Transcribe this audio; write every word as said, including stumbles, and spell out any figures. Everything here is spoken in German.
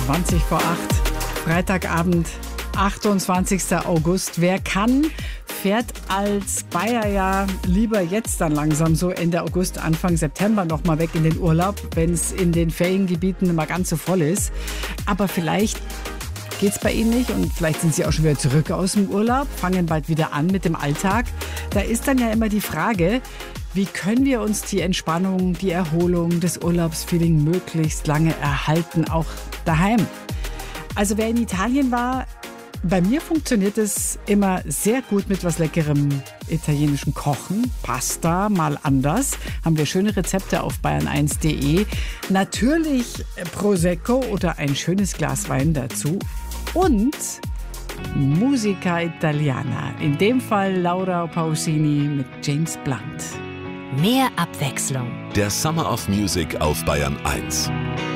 zwanzig vor acht, Freitagabend, achtundzwanzigster August. Wer kann, fährt als Bayer ja lieber jetzt dann langsam so Ende August, Anfang September noch mal weg in den Urlaub, wenn es in den Feriengebieten mal ganz so voll ist. Aber vielleicht geht's bei Ihnen nicht und vielleicht sind Sie auch schon wieder zurück aus dem Urlaub, fangen bald wieder an mit dem Alltag. Da ist dann ja immer die Frage, wie können wir uns die Entspannung, die Erholung, das Urlaubsfeeling möglichst lange erhalten, auch daheim? Also wer in Italien war, bei mir funktioniert es immer sehr gut mit was leckerem italienischem Kochen. Pasta, mal anders. Haben wir schöne Rezepte auf bayern eins punkt de. Natürlich Prosecco oder ein schönes Glas Wein dazu. Und Musica Italiana. In dem Fall Laura Pausini mit James Blunt. Mehr Abwechslung. Der Summer of Music auf Bayern eins.